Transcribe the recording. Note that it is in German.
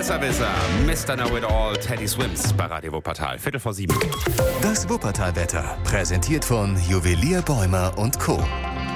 Besserwisser, Mr. Know-it-all, Teddy Swims bei Radio Wuppertal. 6:45. Das Wuppertal-Wetter, präsentiert von Juwelier Bäumer und Co.